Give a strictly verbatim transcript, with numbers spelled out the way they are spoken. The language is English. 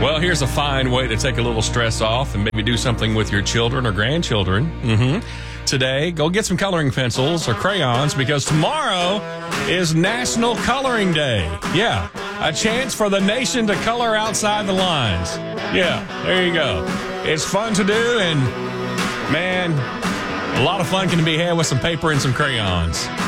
Well, here's a fine way to take a little stress off and maybe do something with your children or grandchildren. Mm-hmm. Today, go get some coloring pencils or crayons because tomorrow is National Coloring Day. Yeah, a chance for the nation to color outside the lines. Yeah, there you go. It's fun to do, and, man, a lot of fun can be had with some paper and some crayons.